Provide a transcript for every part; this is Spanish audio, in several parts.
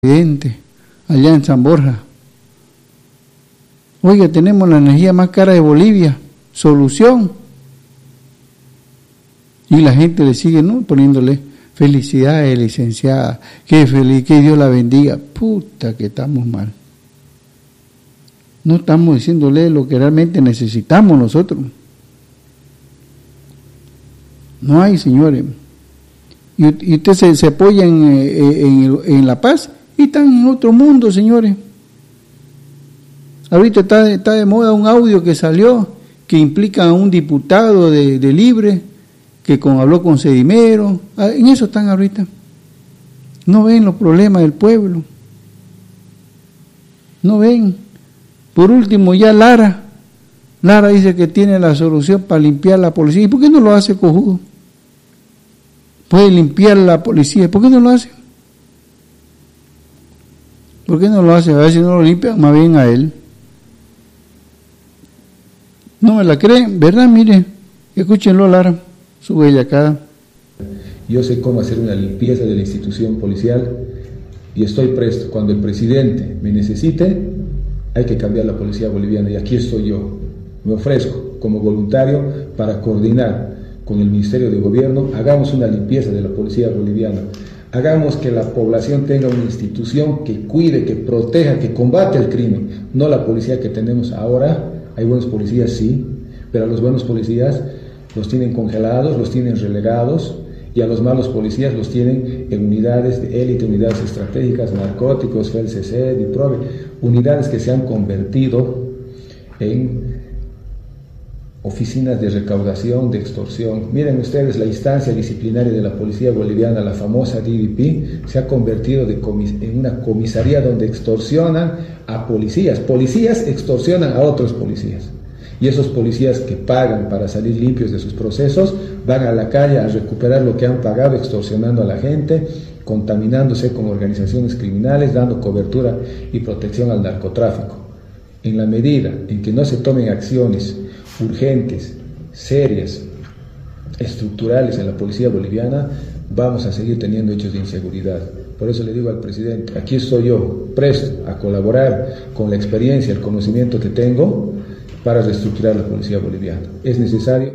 presidente, allá en San Borja. Oiga, tenemos la energía más cara de Bolivia, solución. Y la gente le sigue, ¿no?, poniéndole felicidades, licenciada, qué feliz, que Dios la bendiga. Puta, que estamos mal. No estamos diciéndole lo que realmente necesitamos nosotros. No hay, señores. Y usted se apoya en la paz y están en otro mundo, señores. Ahorita está de moda un audio que salió que implica a un diputado de Libre que habló con Sedimero. En eso están ahorita. No ven los problemas del pueblo. No ven. Por último, ya Lara dice que tiene la solución para limpiar la policía. ¿Y por qué no lo hace, cojudo? Puede limpiar la policía. ¿Por qué no lo hace? ¿Por qué no lo hace? A ver si no lo limpian más bien a él. No me la creen, ¿verdad? Mire, escúchenlo, Lara, su bellacada. Yo sé cómo hacer una limpieza de la institución policial y estoy presto. Cuando el presidente me necesite, hay que cambiar la policía boliviana y aquí estoy yo. Me ofrezco como voluntario para coordinar con el Ministerio de Gobierno. Hagamos una limpieza de la policía boliviana. Hagamos que la población tenga una institución que cuide, que proteja, que combate el crimen. No la policía que tenemos ahora. Hay buenos policías, sí, pero a los buenos policías los tienen congelados, los tienen relegados, y a los malos policías los tienen en unidades de élite, unidades estratégicas, narcóticos, FELCC, DIPROVE, unidades que se han convertido en oficinas de recaudación, de extorsión. Miren ustedes, la instancia disciplinaria de la policía boliviana, la famosa DDP, se ha convertido en una comisaría donde extorsionan a policías. Policías extorsionan a otros policías. Y esos policías que pagan para salir limpios de sus procesos, van a la calle a recuperar lo que han pagado, extorsionando a la gente, contaminándose con organizaciones criminales, dando cobertura y protección al narcotráfico. En la medida en que no se tomen acciones urgentes, serias, estructurales en la policía boliviana, vamos a seguir teniendo hechos de inseguridad. Por eso le digo al presidente, aquí estoy yo, presto a colaborar con la experiencia, el conocimiento que tengo para reestructurar la policía boliviana. Es necesario.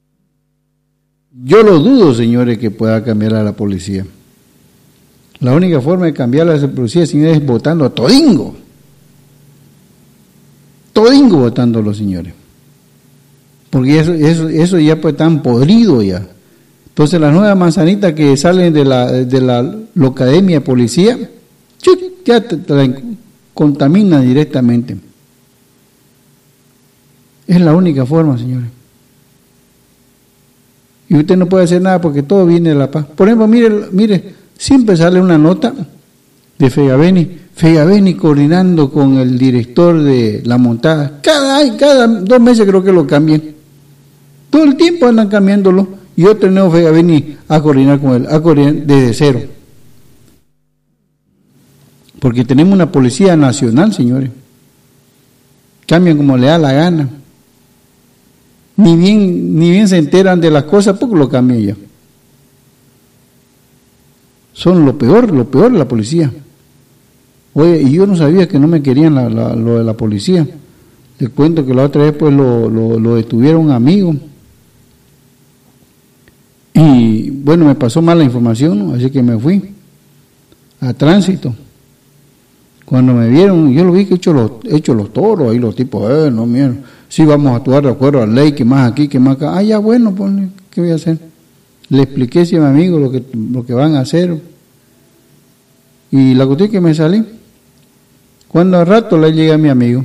Yo lo dudo, señores, que pueda cambiar a la policía. La única forma de cambiar a la policía, señores, es votando a Todingo. Todingo votando a los señores. Porque eso ya pues tan podrido ya. Entonces las nuevas manzanitas que salen de la academia de policía, ya te contaminan directamente. Es la única forma, señores. Y usted no puede hacer nada porque todo viene de la paz. Por ejemplo, mire, siempre sale una nota de Fegabeni coordinando con el director de la montada. Cada 2 meses creo que lo cambian. Todo el tiempo andan cambiándolo y otro nuevo Fegabeni a coordinar con él, a coordinar desde cero. Porque tenemos una policía nacional, señores. Cambian como le da la gana. Ni bien se enteran de las cosas, porque lo cambian ya. Son lo peor de la policía. Oye, y yo no sabía que no me querían lo de la policía. Les cuento que la otra vez pues lo detuvieron un amigo. Y bueno, me pasó mal la información, ¿no? Así que me fui a tránsito. Cuando me vieron, yo lo vi que hecho los toros, ahí los tipos, no, mira, sí vamos a actuar de acuerdo a la ley, que más aquí, que más acá. Ah, ya bueno, pues, ¿qué voy a hacer? Le expliqué a mi amigo lo que van a hacer. Y la cuestión es que me salí. Cuando al rato le llegué a mi amigo,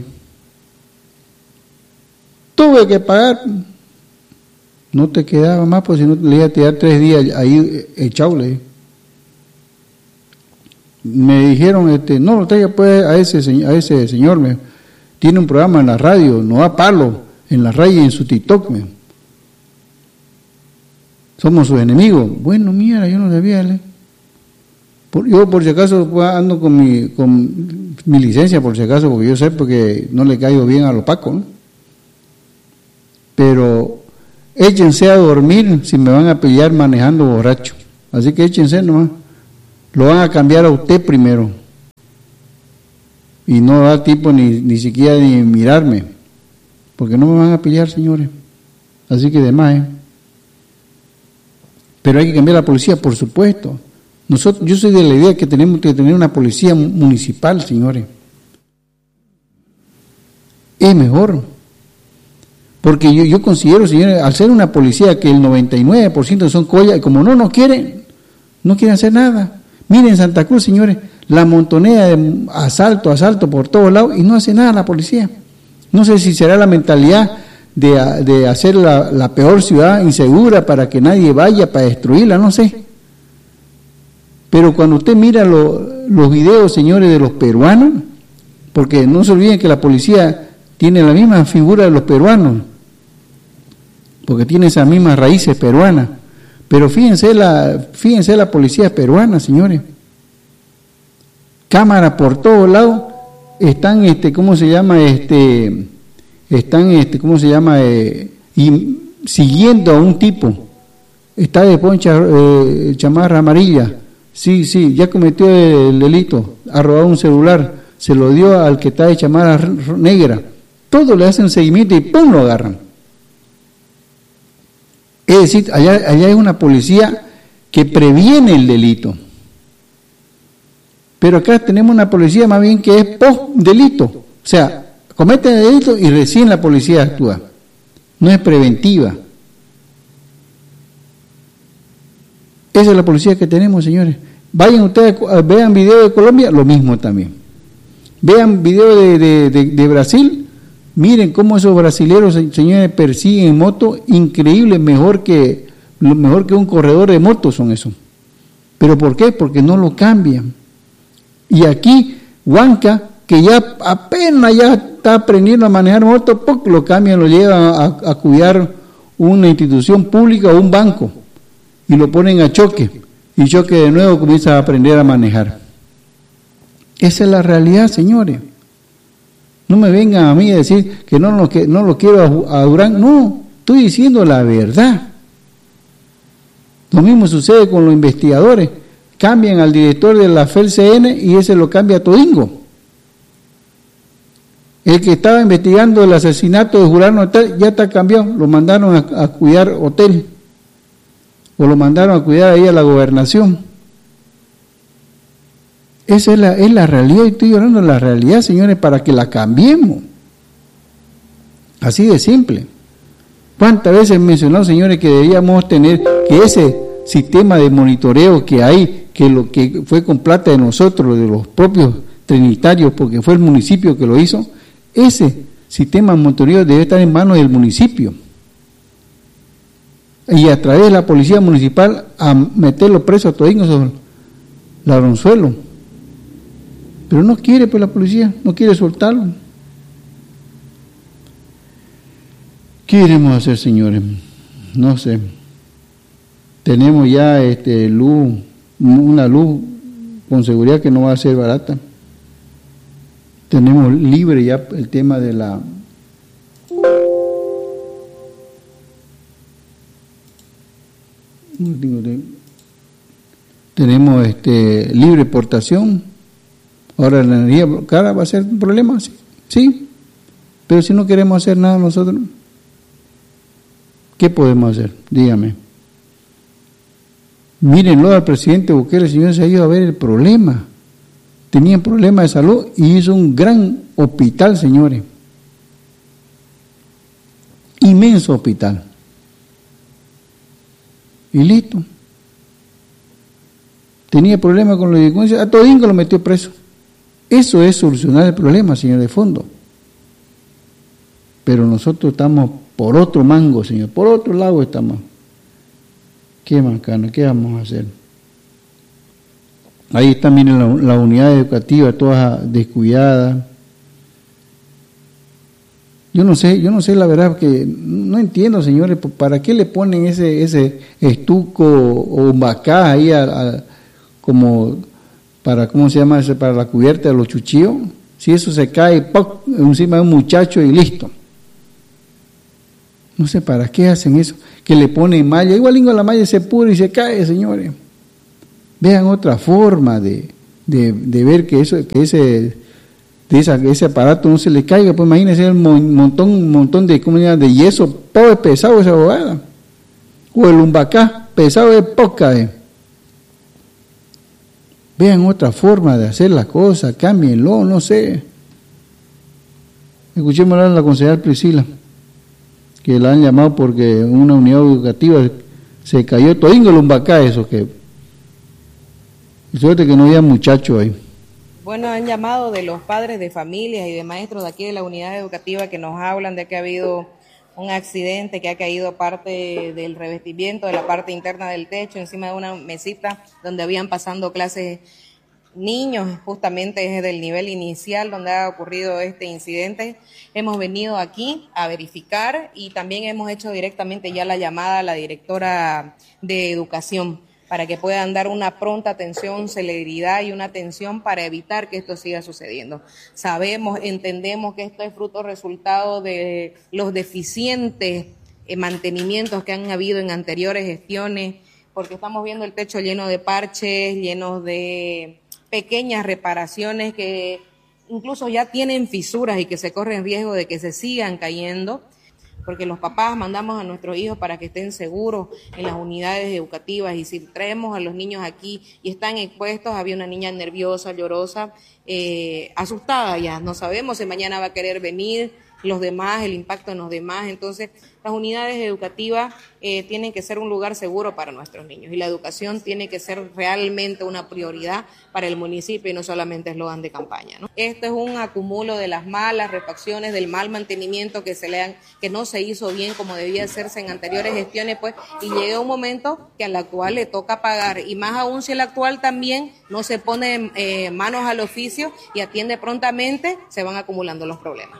tuve que pagar. No te quedaba más, pues si no le iba a tirar 3 días ahí echado. Me dijeron, no lo traiga pues a ese señor, tiene un programa en la radio, no da palo, en la radio y en su TikTok. Somos sus enemigos. Bueno, mira, yo no sabía. Yo por si acaso ando con mi licencia, por si acaso, porque yo sé porque no le caigo bien a los pacos, ¿no? Pero échense a dormir si me van a pillar manejando borracho. Así que échense nomás. Lo van a cambiar a usted primero. y no da tiempo ni siquiera de mirarme, porque no me van a pillar, señores. Así que demás, Pero hay que cambiar la policía, por supuesto. Yo soy de la idea que tenemos que tener una policía municipal, señores. Es mejor. Porque yo considero, señores, al ser una policía que el 99% son collas, y como no quieren hacer nada. Miren Santa Cruz, señores, la montonera de asalto por todos lados, y no hace nada la policía. No sé si será la mentalidad de hacer la peor ciudad insegura para que nadie vaya, para destruirla, no sé. Pero cuando usted mira los videos, señores, de los peruanos, porque no se olviden que la policía tiene la misma figura de los peruanos, porque tiene esas mismas raíces peruanas. Pero fíjense la policía peruana, señores. Cámaras por todos lados, están, y siguiendo a un tipo. Está de poncha, chamarra amarilla. Sí, ya cometió el delito, ha robado un celular, se lo dio al que está de chamarra negra. Todo le hacen seguimiento y ¡pum!, lo agarran. Es decir, allá hay una policía que previene el delito. Pero acá tenemos una policía más bien que es post-delito. O sea, cometen el delito y recién la policía actúa. No es preventiva. Esa es la policía que tenemos, señores. Vayan ustedes, vean video de Colombia, lo mismo también. Vean video de Brasil. Miren cómo esos brasileros, señores, persiguen en moto, increíble, mejor que un corredor de motos son esos. ¿Pero por qué? Porque no lo cambian. Y aquí, Huanca, que ya apenas ya está aprendiendo a manejar moto, lo cambian, lo llevan a cuidar una institución pública o un banco, y lo ponen a choque, y choque de nuevo comienza a aprender a manejar. Esa es la realidad, señores. No me vengan a mí a decir que no lo quiero a Durán. No, estoy diciendo la verdad. Lo mismo sucede con los investigadores. Cambian al director de la FELCN y ese lo cambia a Todingo. El que estaba investigando el asesinato de Julián Hotel ya está cambiado. Lo mandaron a cuidar hotel. O lo mandaron a cuidar ahí a la gobernación. Esa es la realidad, y estoy hablando de la realidad, señores, para que la cambiemos. Así de simple. ¿Cuántas veces he mencionado, señores, que deberíamos tener que ese sistema de monitoreo que hay, que lo que fue con plata de nosotros, de los propios trinitarios, porque fue el municipio que lo hizo, ese sistema de monitoreo debe estar en manos del municipio. Y a través de la policía municipal a meterlo preso a Todingo sobre Ladronzuelo. Pero no quiere, pues la policía, no quiere soltarlo. ¿Qué iremos a hacer, señores? No sé. Tenemos ya una luz con seguridad que no va a ser barata. Tenemos libre ya el tema de la... Tenemos libre portación. Ahora la energía cara va a ser un problema, sí, pero si no queremos hacer nada nosotros, ¿qué podemos hacer? Dígame. Mírenlo al presidente Bukele, el señor se ha ido a ver el problema. Tenían problemas de salud y hizo un gran hospital, señores. Inmenso hospital. Y listo. Tenía problemas con la delincuencia, a Todingo lo metió preso. Eso es solucionar el problema, señor de fondo. Pero nosotros estamos por otro mango, señor, por otro lado estamos. Qué macano, ¿qué vamos a hacer? Ahí está, miren, la unidad educativa toda descuidada. Yo no sé la verdad, que no entiendo, señores, ¿para qué le ponen ese estuco o bacá ahí como para, ¿cómo se llama ese? Para la cubierta de los chuchillos? Si eso se cae ¡poc!, encima de un muchacho y listo. No sé para qué hacen eso, que le ponen malla, igual la malla se pudre y se cae, señores. Vean otra forma de ver que ese ese aparato no se le caiga, pues imagínense un montón de comunidad de yeso, todo es pesado esa bobada. O el umbacá, pesado de poca. Vean otra forma de hacer las cosas, cámbienlo, no sé. Escuchemos a la concejal Priscila, que la han llamado porque una unidad educativa se cayó todingo el umbacá, eso que. Y suerte que no había muchachos ahí. Bueno, han llamado de los padres de familias y de maestros de aquí de la unidad educativa que nos hablan de que ha habido un accidente, que ha caído parte del revestimiento de la parte interna del techo encima de una mesita donde habían pasando clases niños, justamente es del nivel inicial donde ha ocurrido este incidente. Hemos venido aquí a verificar y también hemos hecho directamente ya la llamada a la directora de educación para que puedan dar una pronta atención, celeridad y una atención para evitar que esto siga sucediendo. Sabemos, entendemos que esto es resultado de los deficientes mantenimientos que han habido en anteriores gestiones, porque estamos viendo el techo lleno de parches, lleno de pequeñas reparaciones que incluso ya tienen fisuras y que se corren riesgo de que se sigan cayendo, porque los papás mandamos a nuestros hijos para que estén seguros en las unidades educativas, y si traemos a los niños aquí y están expuestos, había una niña nerviosa, llorosa, asustada ya, no sabemos si mañana va a querer venir, los demás, el impacto en los demás. Entonces, las unidades educativas tienen que ser un lugar seguro para nuestros niños, y la educación tiene que ser realmente una prioridad para el municipio y no solamente eslogan de campaña, ¿no? Esto es un acumulo de las malas refacciones, del mal mantenimiento que no se hizo bien como debía hacerse en anteriores gestiones, pues, y llega un momento que al actual le toca pagar, y más aún si el actual también no se pone manos al oficio y atiende prontamente, se van acumulando los problemas.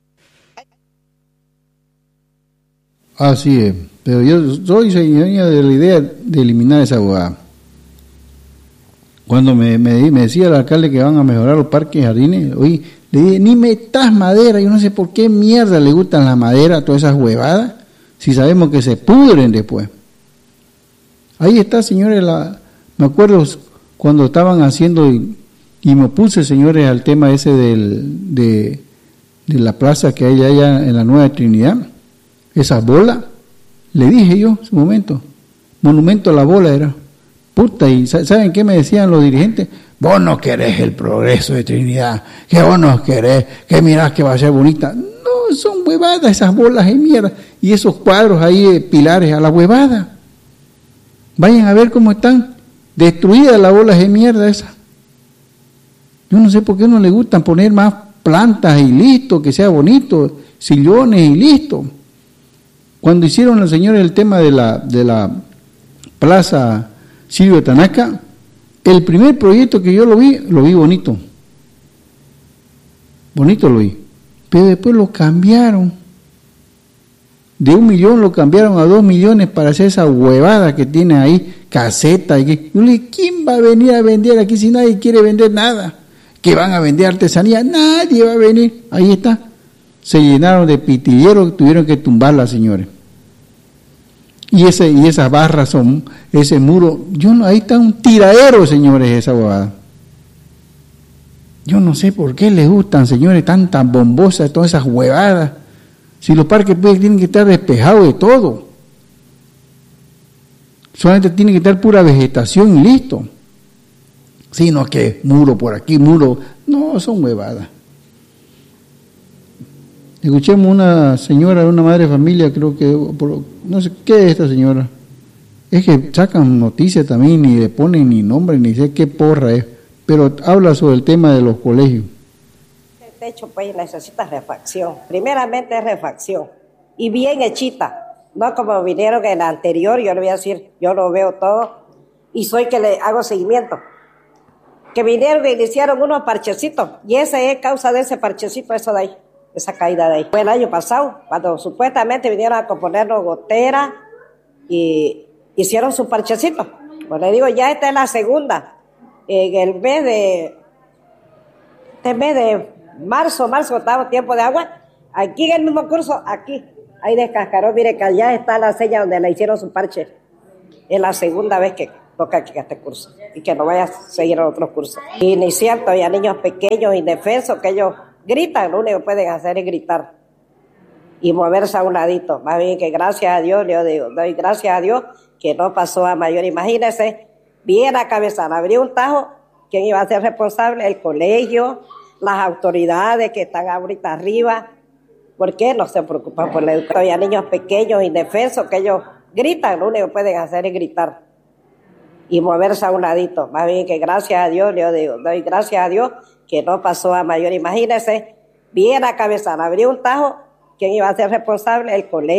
Así es, pero yo soy señora de la idea de eliminar esa abogada. Cuando me decía el alcalde que van a mejorar los parques y jardines, oye, le dije, ni metas madera, yo no sé por qué mierda le gustan la madera, todas esas huevadas, si sabemos que se pudren después. Ahí está, señores, me acuerdo cuando estaban haciendo, y me opuse, señores, al tema ese de la plaza que hay allá en la Nueva Trinidad. Esa bola, le dije yo en su momento, monumento a la bola era, puta, y ¿saben qué me decían los dirigentes? Vos no querés el progreso de Trinidad, que vos no querés, que mirás que va a ser bonita. No, son huevadas esas bolas de mierda, y esos cuadros ahí, pilares a la huevada. Vayan a ver cómo están, destruidas las bolas de mierda esas. Yo no sé por qué no le gustan poner más plantas y listo, que sea bonito, sillones y listo. Cuando hicieron los señores el tema de la Plaza Silvio Tanaca, el primer proyecto que yo lo vi bonito. Bonito lo vi. Pero después lo cambiaron. De 1 millón lo cambiaron a 2 millones para hacer esa huevada que tiene ahí, caseta. Yo le dije, ¿quién va a venir a vender aquí si nadie quiere vender nada? ¿Que van a vender artesanía? Nadie va a venir. Ahí está. Se llenaron de pitilleros, tuvieron que tumbarla, señores. Y esas barras ese muro, ahí está un tiradero, señores, esa huevada. Yo no sé por qué les gustan, señores, tan bombosas, todas esas huevadas. Si los parques tienen que estar despejados de todo. Solamente tiene que estar pura vegetación y listo. Sino que muro por aquí, muro, no, son huevadas. Escuchemos una señora, una madre de familia, creo que, no sé qué es esta señora. Es que sacan noticias también, ni le ponen ni nombre, ni sé qué porra es, pero habla sobre el tema de los colegios. El techo pues necesita refacción, primeramente es refacción, y bien hechita, no como vinieron en la anterior, yo le voy a decir, yo lo veo todo, y soy que le hago seguimiento. Que vinieron y le hicieron unos parchecitos, y esa es causa de ese parchecito, eso de ahí. Esa caída de ahí. Fue el año pasado, cuando supuestamente vinieron a componernos goteras y hicieron su parchecito. Pues le digo, ya esta es la segunda. En el mes de marzo estaba tiempo de agua. Aquí en el mismo curso, aquí, ahí descascaró, mire que allá está la sella donde le hicieron su parche. Es la segunda vez que toca que este curso y que no vaya a seguir en otros cursos. Iniciar todavía niños pequeños, indefensos, que ellos gritan, lo único que pueden hacer es gritar y moverse a un ladito. Más bien que gracias a Dios, le digo, doy gracias a Dios que no pasó a mayor. Imagínense, bien a cabezada, habría un tajo, ¿quién iba a ser responsable? El colegio, las autoridades que están ahorita arriba. ¿Por qué no se preocupan por la educación? Todavía niños pequeños, indefensos, que ellos gritan, lo único que pueden hacer es gritar y moverse a un ladito. Más bien que gracias a Dios, le digo, doy gracias a Dios que no pasó a mayor. Imagínense, bien a cabezada, habría un tajo, ¿quién iba a ser responsable? El colegio.